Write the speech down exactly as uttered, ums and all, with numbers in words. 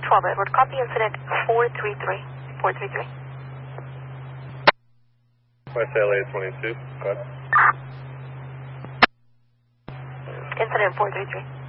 twelve Edward, copy incident four three three. four three three. West L A twenty-two, go ahead. Incident four three three.